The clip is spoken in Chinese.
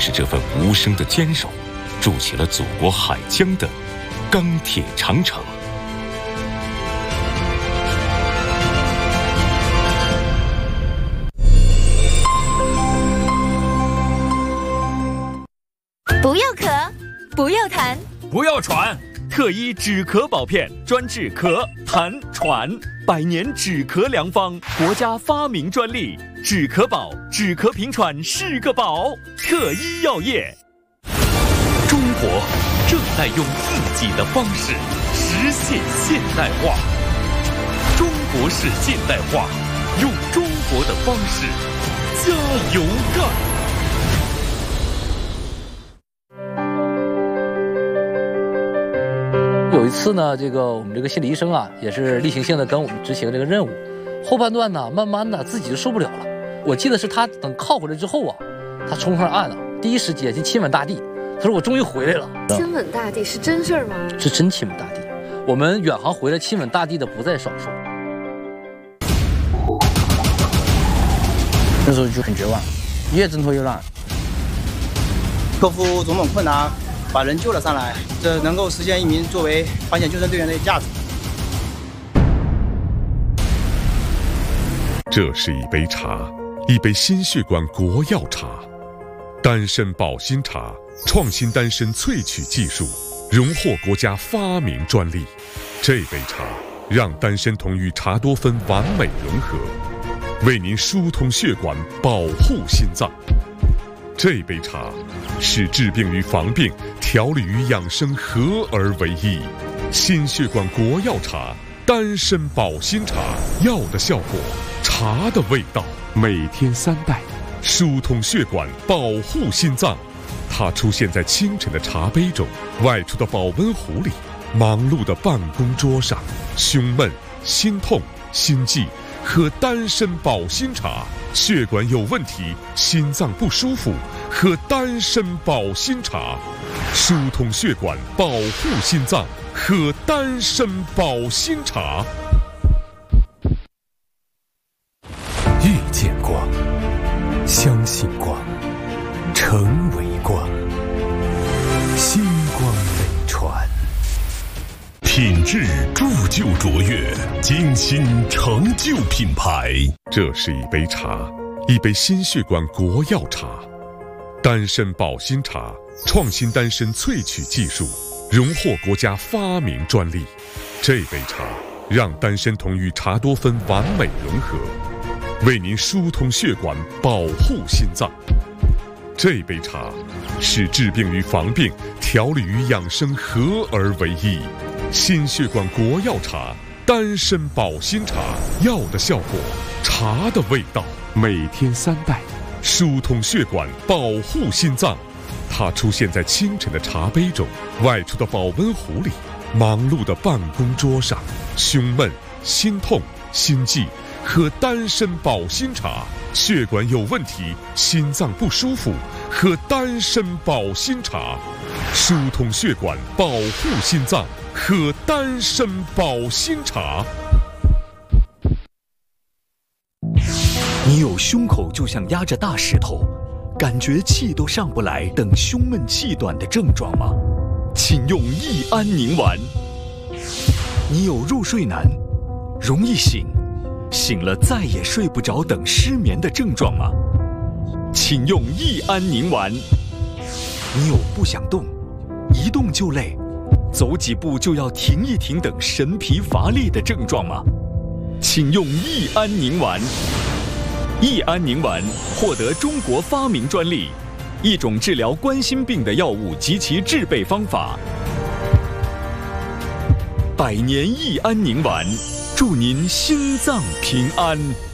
就是这份无声的坚守，筑起了祖国海疆的钢铁长城。 不要咳，不要痰， 不要喘，特医止咳宝片，专治咳、痰、喘，100年止咳良方，国家发明专利，止咳宝，止咳平喘是个宝。特医药业，中国正在用自己的方式实现现代化。中国式现代化，用中国的方式加油干。 有一次呢，我们这个心理医生啊，也是例行性的跟我们执行这个任务。后半段呢，慢慢的自己就受不了了。我记得是他等靠回来之后啊，他冲上岸了，第一时间就亲吻大地。他说：“我终于回来了。” 亲吻大地是真事儿吗？ 是真亲吻大地。我们远航回来亲吻大地的不在少数。 那时候就很绝望，越挣脱越乱，克服种种困难，把人救了上来，这能够实现一名作为保险救生队员的价值。 这是一杯茶，一杯心血管国药茶，丹参保心茶，创新丹参萃取技术，荣获国家发明专利。这杯茶让丹参酮与茶多酚完美融合，为您疏通血管，保护心脏。这杯茶使治病与防病、调理与养生合而为一。心血管国药茶，丹参保心茶，药的效果，茶的味道，每天3袋，疏通血管，保护心脏。它出现在清晨的茶杯中，外出的保温壶里，忙碌的办公桌上。胸闷、心痛、心悸，喝丹参保心茶。血管有问题，心脏不舒服，喝丹参保心茶。疏通血管，保护心脏，喝丹参保心茶。 遇见光，相信光，成为光，星光美传。品质铸就卓越，精心成就品牌。 这是一杯茶，一杯心血管国药茶，丹参保心茶，创新丹参萃取技术，荣获国家发明专利。这杯茶让丹参酮与茶多酚完美融合，为您疏通血管，保护心脏。这杯茶使治病与防病、调理与养生合而为一。心血管国药茶，丹参保心茶，药的效果，茶的味道，每天3袋，疏通血管，保护心脏。它出现在清晨的茶杯中，外出的保温壶里，忙碌的办公桌上。胸闷、心痛、心悸，喝丹参保心茶。血管有问题，心脏不舒服，喝丹参保心茶。疏通血管，保护心脏，喝丹参保心茶。 你有胸口就像压着大石头，感觉气都上不来等胸闷气短的症状吗？请用益安宁丸。你有入睡难、容易醒、醒了再也睡不着等失眠的症状吗？请用益安宁丸。你有不想动、一动就累、走几步就要停一停等神疲乏力的症状吗？请用益安宁丸。益安宁丸获得中国发明专利，一种治疗冠心病的药物及其制备方法。100年益安宁丸，祝您心脏平安。